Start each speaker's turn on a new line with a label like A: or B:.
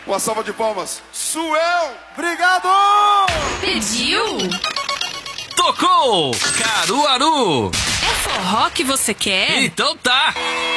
A: Uma salva de palmas. Suel!
B: Obrigado!
C: Pediu?
D: Tocou! Caruaru!
C: É forró que você quer?
D: Então tá!